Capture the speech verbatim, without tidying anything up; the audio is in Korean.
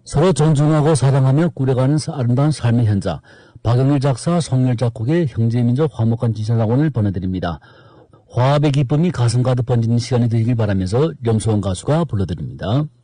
서로 존중하고 사랑하며 꾸려가는 아름다운 삶의 현장. 박영일 작사, 송열 작곡의 형제민족 화목한 지사학원을 보내드립니다. 화합의 기쁨이 가슴 가득 번지는 시간이 되길 바라면서 염소원 가수가 불러드립니다.